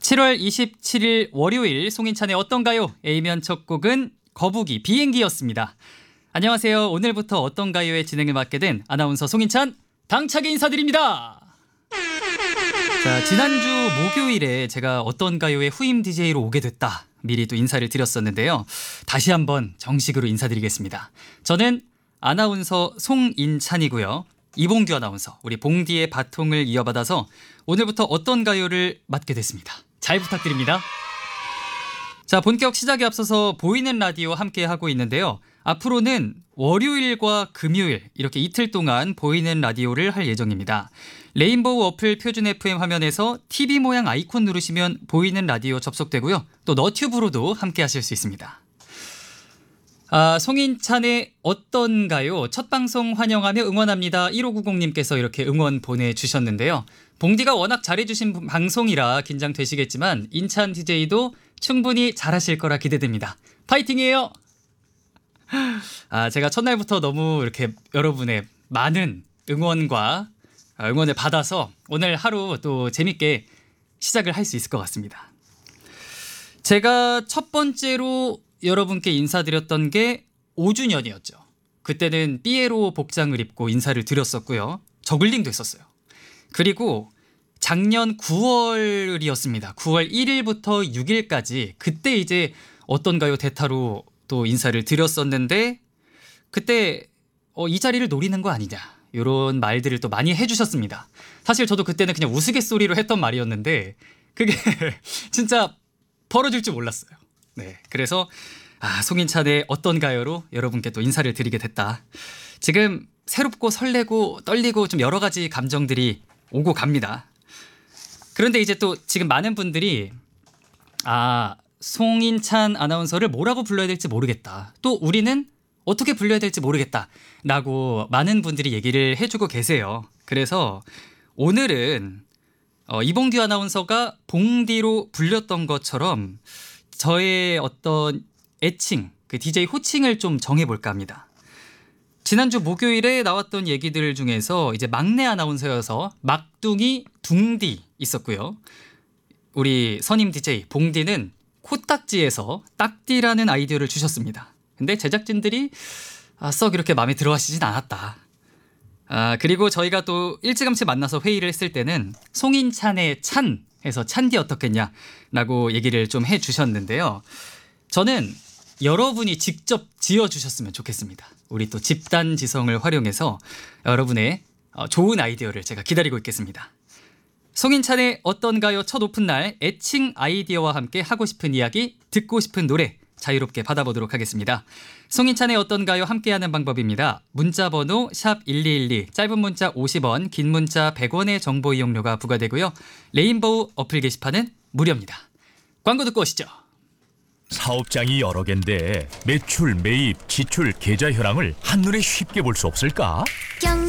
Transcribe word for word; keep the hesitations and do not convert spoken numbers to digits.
칠월 이십칠일 월요일 송인찬의 어떤가요? A면 첫 곡은 거북이 비행기였습니다. 안녕하세요. 오늘부터 어떤가요의 진행을 맡게 된 아나운서 송인찬 당차게 인사드립니다. 자, 지난주 목요일에 제가 어떤가요의 후임 디제이로 오게 됐다. 미리 또 인사를 드렸었는데요. 다시 한번 정식으로 인사드리겠습니다. 저는 아나운서 송인찬이고요. 이봉규 아나운서, 우리 봉디의 바통을 이어받아서 오늘부터 어떤가요를 맡게 됐습니다. 잘 부탁드립니다. 자, 본격 시작에 앞서서 보이는 라디오 함께 하고 있는데요. 앞으로는 월요일과 금요일 이렇게 이틀 동안 보이는 라디오를 할 예정입니다. 레인보우 어플 표준 에프엠 화면에서 티비 모양 아이콘 누르시면 보이는 라디오 접속되고요. 또 너튜브로도 함께 하실 수 있습니다. 아, 송인찬의 어떤가요? 첫 방송 환영하며 응원합니다. 일오구공님께서 이렇게 응원 보내주셨는데요. 봉디가 워낙 잘해주신 방송이라 긴장되시겠지만 인찬 디제이도 충분히 잘하실 거라 기대됩니다. 파이팅이에요. 아, 제가 첫날부터 너무 이렇게 여러분의 많은 응원과 응원을 받아서 오늘 하루 또 재밌게 시작을 할 수 있을 것 같습니다. 제가 첫 번째로 여러분께 인사드렸던 게 오 주년이었죠. 그때는 삐에로 복장을 입고 인사를 드렸었고요. 저글링도 했었어요. 그리고 작년 구월이었습니다. 구월 일일부터 육일까지 그때 이제 어떤가요 대타로 또 인사를 드렸었는데 그때 어, 이 자리를 노리는 거 아니냐 이런 말들을 또 많이 해주셨습니다. 사실 저도 그때는 그냥 우스갯소리로 했던 말이었는데 그게 진짜 벌어질 줄 몰랐어요. 네, 그래서 아, 송인찬의 어떤가요로 여러분께 또 인사를 드리게 됐다. 지금 새롭고 설레고 떨리고 좀 여러 가지 감정들이 오고 갑니다. 그런데 이제 또 지금 많은 분들이 아, 송인찬 아나운서를 뭐라고 불러야 될지 모르겠다. 또 우리는 어떻게 불러야 될지 모르겠다. 라고 많은 분들이 얘기를 해주고 계세요. 그래서 오늘은 어, 이봉규 아나운서가 봉디로 불렸던 것처럼 저의 어떤 애칭, 그 디제이 호칭을 좀 정해볼까 합니다. 지난주 목요일에 나왔던 얘기들 중에서 이제 막내 아나운서여서 막둥이 둥디 있었고요. 우리 선임 디제이 봉디는 코딱지에서 딱디라는 아이디어를 주셨습니다. 근데 제작진들이 아, 썩 이렇게 마음에 들어 하시진 않았다. 아, 그리고 저희가 또 일찌감치 만나서 회의를 했을 때는 송인찬의 찬 해서 찬디 어떻겠냐라고 얘기를 좀 해주셨는데요. 저는 여러분이 직접 지어주셨으면 좋겠습니다. 우리 또 집단 지성을 활용해서 여러분의 좋은 아이디어를 제가 기다리고 있겠습니다. 송인찬의 어떤가요 첫 오픈날 애칭 아이디어와 함께 하고 싶은 이야기, 듣고 싶은 노래 자유롭게 받아보도록 하겠습니다. 송인찬의 어떤가요 함께하는 방법입니다. 문자번호 샵 일이일이, 짧은 문자 오십 원, 긴 문자 백 원의 정보 이용료가 부과되고요. 레인보우 어플 게시판은 무료입니다. 광고 듣고 오시죠. 사업장이 여러 개인데 매출, 매입, 지출, 계좌 현황을 한눈에 쉽게 볼 수 없을까?